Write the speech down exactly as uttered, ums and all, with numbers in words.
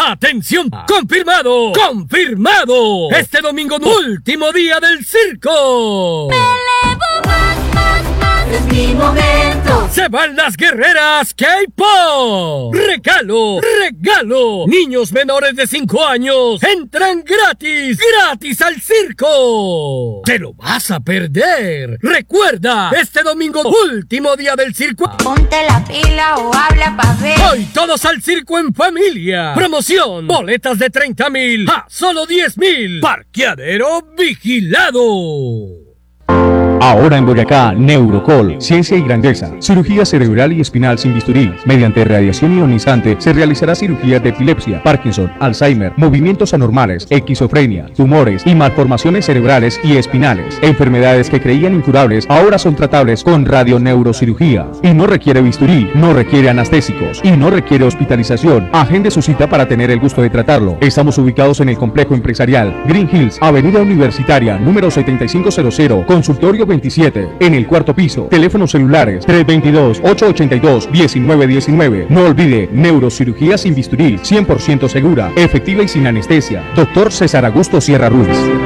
¡Atención! ¡Confirmado! ¡Confirmado! Este domingo, último día del circo. Me elevo más, más, más. Es mi momento. Se van las guerreras K-Pop. Regalo, regalo. Niños menores de cinco años entran gratis, gratis al circo. Te lo vas a perder. Recuerda, este domingo, último día del circo. Ponte la pila o habla pa' ver. Hoy todos al circo en familia. Promoción, boletas de treinta mil a solo diez mil. Parqueadero vigilado. Ahora en Boyacá, Neurocol, ciencia y grandeza, cirugía cerebral y espinal sin bisturí. Mediante radiación ionizante se realizará cirugía de epilepsia, Parkinson, Alzheimer, movimientos anormales, esquizofrenia, tumores y malformaciones cerebrales y espinales. Enfermedades que creían incurables ahora son tratables con radioneurocirugía. Y no requiere bisturí, no requiere anestésicos y no requiere hospitalización. Agende su cita para tener el gusto de tratarlo. Estamos ubicados en el complejo empresarial Green Hills, Avenida Universitaria, número setenta y cinco cero cero, consultorio veintisiete, en el cuarto piso. Teléfonos celulares tres dos dos, ocho ocho dos, uno nueve uno nueve. No olvide, neurocirugía sin bisturí, cien por ciento segura, efectiva y sin anestesia. Doctor César Augusto Sierra Ruiz.